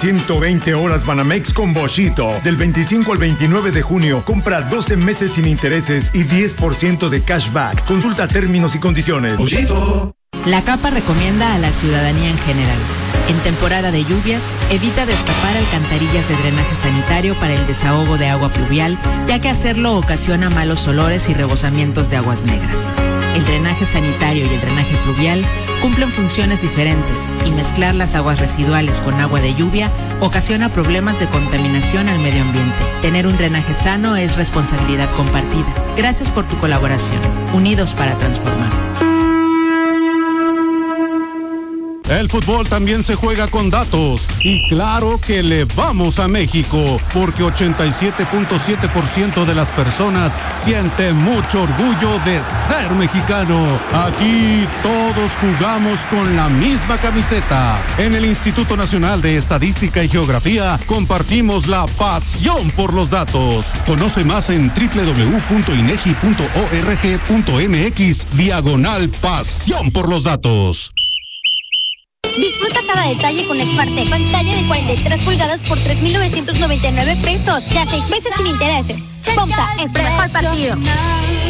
120 horas Banamex con Boschito. Del 25 al 29 de junio, compra 12 meses sin intereses y 10% de cashback. Consulta términos y condiciones. Boschito. La CAPA recomienda a la ciudadanía en general: en temporada de lluvias, evita destapar alcantarillas de drenaje sanitario para el desahogo de agua pluvial, ya que hacerlo ocasiona malos olores y rebosamientos de aguas negras. El drenaje sanitario y el drenaje pluvial cumplen funciones diferentes y mezclar las aguas residuales con agua de lluvia ocasiona problemas de contaminación al medio ambiente. Tener un drenaje sano es responsabilidad compartida. Gracias por tu colaboración. Unidos para transformar. El fútbol también se juega con datos y claro que le vamos a México porque 87.7% de las personas sienten mucho orgullo de ser mexicano. Aquí todos jugamos con la misma camiseta. En el Instituto Nacional de Estadística y Geografía compartimos la pasión por los datos. Conoce más en www.inegi.org.mx/pasión por los datos. Disfruta cada detalle con Smartech. Pantalla de 43 pulgadas por 3,999 pesos. De a 6 meses sin intereses. FOMSA es tu mejor partido.